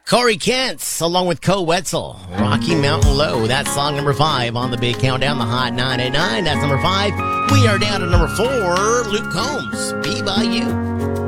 Corey Kentz, along with Co Wetzel, Rocky Mountain Low. That's song number 5 on the big countdown, the Hot 989. That's number 5. We are down to number 4, Luke Combs, Be By You.